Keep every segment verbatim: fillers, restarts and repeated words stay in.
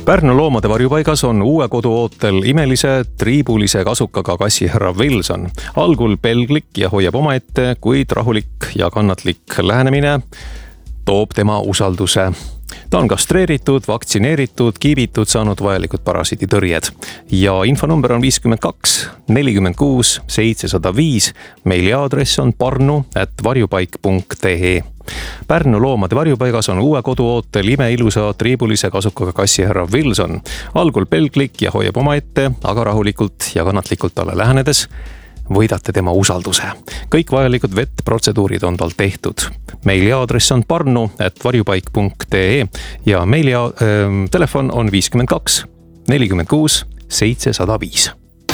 Pärnu loomade varjupaigas on uue kodu ootel imelise triibulise kasukaga kassihärra Wilson. Algul pelglik ja hoiab omaette, kuid rahulik ja kannatlik lähenemine toob tema usalduse. Ta on kastreeritud, vaktsineeritud, kiibitud, saanud vajalikud parasiiditõrjed. Ja infonumber on viiskümmend kaks nelikümmend kuus seitsesada viis. Meili aadress on parnu at varjupaik punkt ee. Pärnu loomade varjupaigas on uue kodu ootel imeilusa triibulise kasukaga kassihärra Wilson. Algul pelglik ja hoiab omaette, aga rahulikult ja kannatlikult talle lähenedes võidate tema usalduse. Kõik vajalikud vettprotseduurid on tal tehtud. Meili aadress on parnu at varjupaik punkt ee ja meili äh, telefon on viiskümmend kaks nelikümmend kuus seitsesada viis.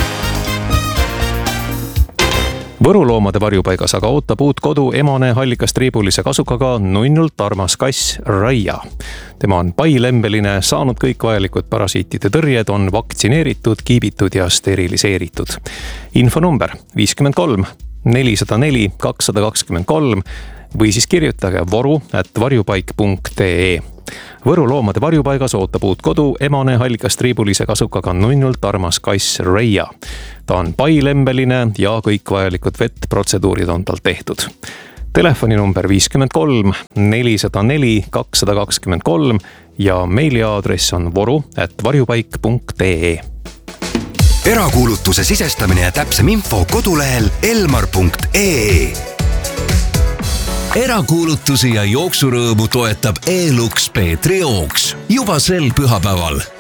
Võru loomade varjupaigas aga ootab uut kodu emane hallikas triibulise kasukaga nunnult armas kass Raia. Tema on pailembeline, saanud kõik vajalikud parasiitide tõrjed, on vaktsineeritud, kiibitud ja steriliseeritud. Infonumber viiskümmend kolm nelisada neli kakssada kakskümmend kolm või siis kirjutage voru at varjupaik punkt ee. Võru loomade varjupaigas ootab uut kodu emane hallikas triibulise kasukaga nunnult armas kass Raia. Ta on pailembeline ja kõik vajalikud vettprotseduurid on tal tehtud. Telefoninumber viiskümmend kolm nelisada neli kakssada kakskümmend kolm ja meili aadress on voru at varjupaik punkt ee. Erakuulutuse sisestamine ja täpsem info kodulehel elmar punkt ee. Erakuulutusi ja jooksurõõmu toetab E-Lux Peetri jooks juba sel pühapäeval.